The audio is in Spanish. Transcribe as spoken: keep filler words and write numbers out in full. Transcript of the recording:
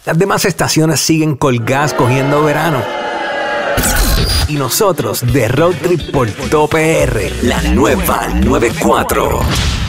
Las demás estaciones siguen colgadas cogiendo verano. Y nosotros de Road Trip por Top P R, la nueva noventa y cuatro.